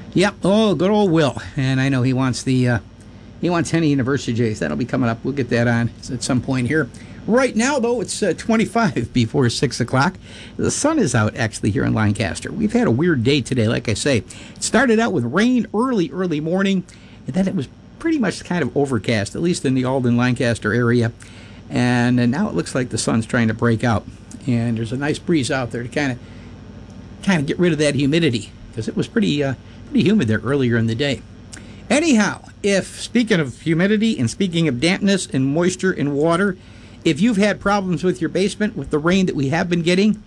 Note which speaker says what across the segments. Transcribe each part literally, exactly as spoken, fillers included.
Speaker 1: Yep. Oh, good old Will. And I know he wants the uh, he wants Henny University Jays. That'll be coming up. We'll get that on at some point here. Right now, though, it's uh, twenty-five before six o'clock. The sun is out, actually, here in Lancaster. We've had a weird day today, like I say. It started out with rain early, early morning, and then it was pretty much kind of overcast, at least in the Alden, Lancaster area. And, and now it looks like the sun's trying to break out. And there's a nice breeze out there to kind of kind of get rid of that humidity, because it was pretty, uh, pretty humid there earlier in the day. Anyhow, if, speaking of humidity and speaking of dampness and moisture in water, if you've had problems with your basement with the rain that we have been getting,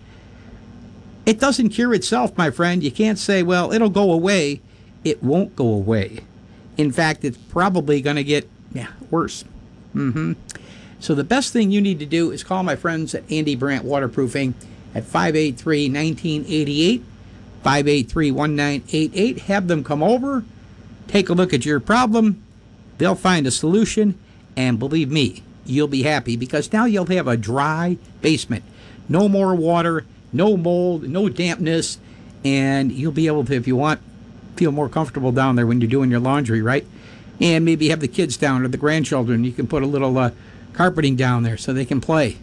Speaker 1: it doesn't cure itself, my friend. You can't say, well, it'll go away. It won't go away. In fact, it's probably going to get yeah, worse. Mm-hmm. So the best thing you need to do is call my friends at Andy Brandt Waterproofing at five eight three, one nine eight eight, five eight three, one nine eight eight. Have them come over, take a look at your problem. They'll find a solution, and believe me, you'll be happy, because now you'll have a dry basement. No more water, no mold, no dampness, and you'll be able to, if you want, feel more comfortable down there when you're doing your laundry, right? And maybe have the kids down or the grandchildren. You can put a little uh, carpeting down there so they can play.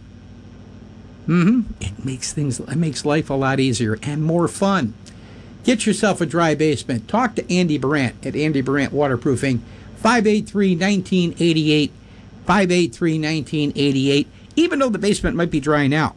Speaker 1: Mm-hmm. It makes things, it makes life a lot easier and more fun. Get yourself a dry basement. Talk to Andy Brandt at Andy Brandt Waterproofing, five eight three, one nine eight eight. five eight three, one nine eight eight, even though the basement might be drying out.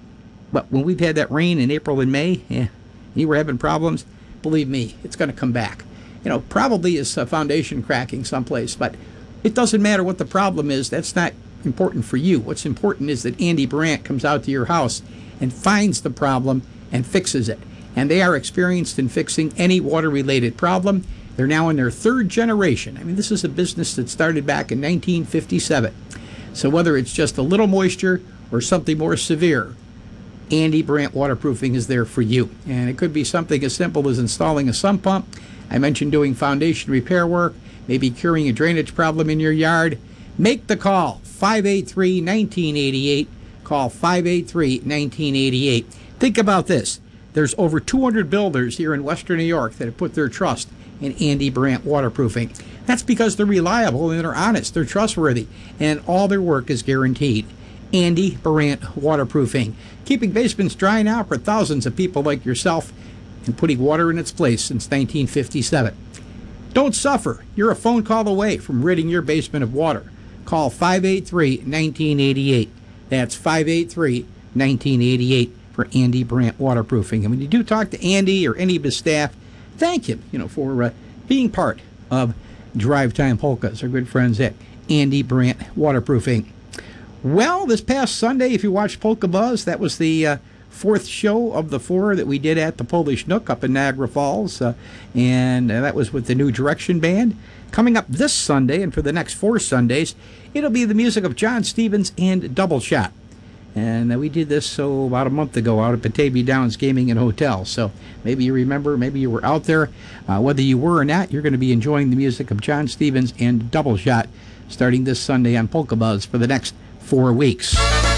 Speaker 1: But when we've had that rain in April and May, yeah, you were having problems, believe me, it's going to come back. You know, probably is a foundation cracking someplace, but it doesn't matter what the problem is. That's not important for you. What's important is that Andy Brandt comes out to your house and finds the problem and fixes it. And they are experienced in fixing any water-related problem. They're now in their third generation. I mean, this is a business that started back in nineteen fifty-seven. So whether it's just a little moisture or something more severe, Andy Brandt Waterproofing is there for you. And it could be something as simple as installing a sump pump. I mentioned doing foundation repair work, maybe curing a drainage problem in your yard. Make the call, five eight three, one nine eight eight. Call five eight three, one nine eight eight. Think about this. There's over two hundred builders here in Western New York that have put their trust in Andy Brandt Waterproofing. That's because they're reliable and they're honest, they're trustworthy, and all their work is guaranteed. Andy Brandt Waterproofing, keeping basements dry now for thousands of people like yourself and putting water in its place since nineteen fifty-seven. Don't suffer. You're a phone call away from ridding your basement of water. Call five eight three, one nine eight eight. That's five eight three, one nine eight eight for Andy Brandt Waterproofing. And when you do talk to Andy or any of his staff, thank him, you know, for uh, being part of Drive Time Polkas, our good friends at Andy Brandt Waterproofing. Well, this past Sunday, if you watched Polka Buzz, that was the uh, fourth show of the four that we did at the Polish Nook up in Niagara Falls, uh, and uh, that was with the New Direction Band. Coming up this Sunday, and for the next four Sundays, it'll be the music of John Stevens and Double Shot. And uh, we did this so about a month ago out at Batavia Downs Gaming and Hotel. So maybe you remember, maybe you were out there. Uh, whether you were or not, you're going to be enjoying the music of John Stevens and Double Shot starting this Sunday on Polka Buzz for the next four weeks.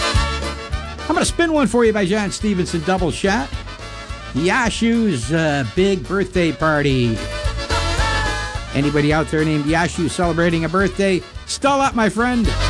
Speaker 1: I'm going to spin one for you by John Stevens and Double Shot. Yashu's uh, big birthday party. Anybody out there named Yashu celebrating a birthday? Still up, my friend.